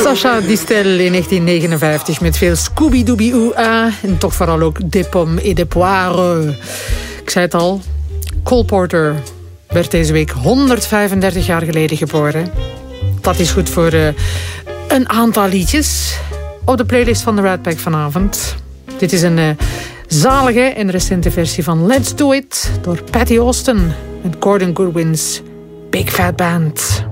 Sacha Distel in 1959 met veel Scooby-Dooby-Ooh-ah en toch vooral ook Des Pommes et des Poires. Ik zei het al, Cole Porter werd deze week 135 jaar geleden geboren. Dat is goed voor een aantal liedjes op de playlist van de Rat Pack vanavond. Dit is een zalige en recente versie van Let's Do It door Patty Austin en Gordon Goodwin's Big Fat Band.